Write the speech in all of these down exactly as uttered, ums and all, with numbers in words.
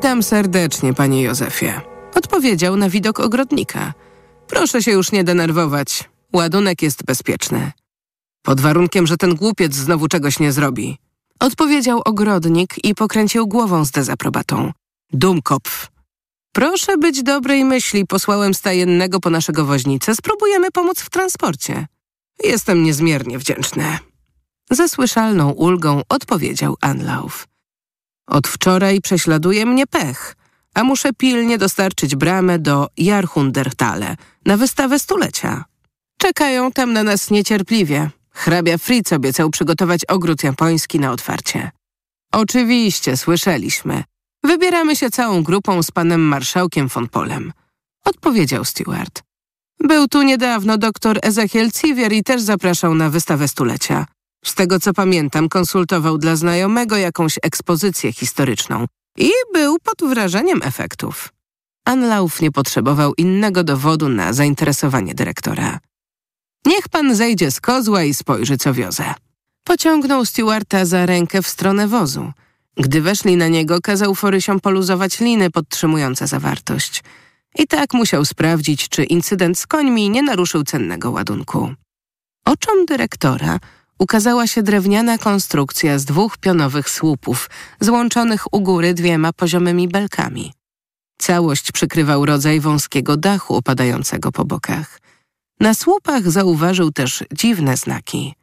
Witam serdecznie, panie Józefie. Odpowiedział na widok ogrodnika. Proszę się już nie denerwować. Ładunek jest bezpieczny. Pod warunkiem, że ten głupiec znowu czegoś nie zrobi. Odpowiedział ogrodnik i pokręcił głową z dezaprobatą. Dumkopf. Proszę być dobrej myśli, posłałem stajennego po naszego woźnicę. Spróbujemy pomóc w transporcie. Jestem niezmiernie wdzięczny. Ze słyszalną ulgą odpowiedział Anlauf. Od wczoraj prześladuje mnie pech, a muszę pilnie dostarczyć bramę do Jahrhunderthalle na wystawę stulecia. Czekają tam na nas niecierpliwie. Hrabia Fritz obiecał przygotować ogród japoński na otwarcie. Oczywiście, słyszeliśmy. Wybieramy się całą grupą z panem marszałkiem von Polem. Odpowiedział Stewart. Był tu niedawno doktor Ezechiel Civier i też zapraszał na wystawę stulecia. Z tego co pamiętam, konsultował dla znajomego jakąś ekspozycję historyczną i był pod wrażeniem efektów. Anlauf nie potrzebował innego dowodu na zainteresowanie dyrektora. Niech pan zejdzie z kozła i spojrzy, co wiozę. Pociągnął Stewarta za rękę w stronę wozu. Gdy weszli na niego, kazał Forysiom poluzować liny podtrzymujące zawartość. I tak musiał sprawdzić, czy incydent z końmi nie naruszył cennego ładunku. Oczom dyrektora ukazała się drewniana konstrukcja z dwóch pionowych słupów, złączonych u góry dwiema poziomymi belkami. Całość przykrywał rodzaj wąskiego dachu opadającego po bokach. Na słupach zauważył też dziwne znaki.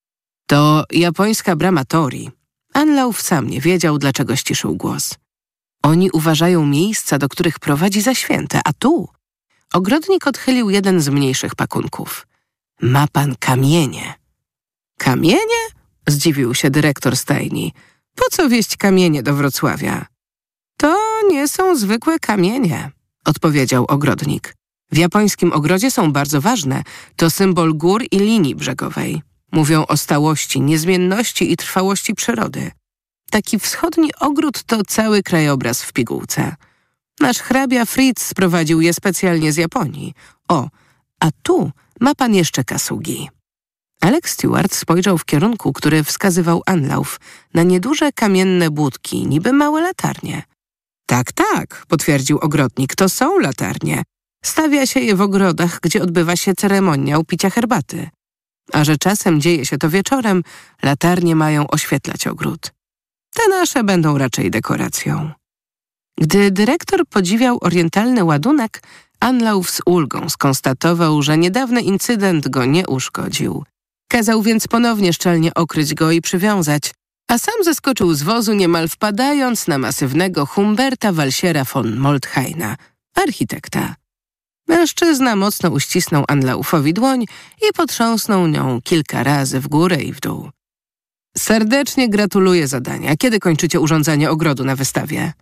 To japońska brama Tori. Anlauf sam nie wiedział, dlaczego ściszył głos. Oni uważają miejsca, do których prowadzi za święte, a tu... Ogrodnik odchylił jeden z mniejszych pakunków. Ma pan kamienie. Kamienie? Zdziwił się dyrektor stajni. Po co wieść kamienie do Wrocławia? To nie są zwykłe kamienie, odpowiedział ogrodnik. W japońskim ogrodzie są bardzo ważne. To symbol gór i linii brzegowej. Mówią o stałości, niezmienności i trwałości przyrody. Taki wschodni ogród to cały krajobraz w pigułce. Nasz hrabia Fritz sprowadził je specjalnie z Japonii. O, a tu ma pan jeszcze kasugi. Alex Stewart spojrzał w kierunku, który wskazywał Anlauf, na nieduże kamienne budki, niby małe latarnie. Tak, tak, potwierdził ogrodnik, to są latarnie. Stawia się je w ogrodach, gdzie odbywa się ceremoniał picia herbaty. A że czasem dzieje się to wieczorem, latarnie mają oświetlać ogród. Te nasze będą raczej dekoracją. Gdy dyrektor podziwiał orientalny ładunek, Anlauf z ulgą skonstatował, że niedawny incydent go nie uszkodził. Kazał więc ponownie szczelnie okryć go i przywiązać, a sam zeskoczył z wozu, niemal wpadając na masywnego Humberta Walsiera von Moltkeina, architekta. Mężczyzna mocno uścisnął Anlaufowi dłoń i potrząsnął nią kilka razy w górę i w dół. Serdecznie gratuluję zadania. Kiedy kończycie urządzanie ogrodu na wystawie?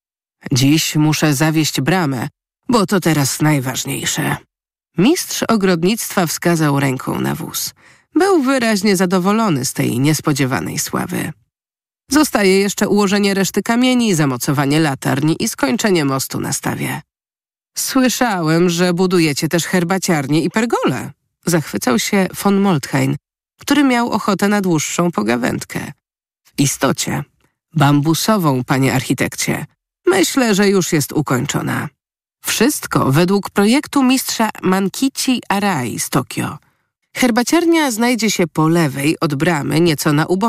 Dziś muszę zawieść bramę, bo to teraz najważniejsze. Mistrz ogrodnictwa wskazał ręką na wóz. Był wyraźnie zadowolony z tej niespodziewanej sławy. Zostaje jeszcze ułożenie reszty kamieni, zamocowanie latarni i skończenie mostu na stawie. Słyszałem, że budujecie też herbaciarnię i pergolę. Zachwycał się von Moltkein, który miał ochotę na dłuższą pogawędkę. W istocie, bambusową, panie architekcie. Myślę, że już jest ukończona. Wszystko według projektu mistrza Mankichi Arai z Tokio. Herbaciarnia znajdzie się po lewej od bramy, nieco na uboczy.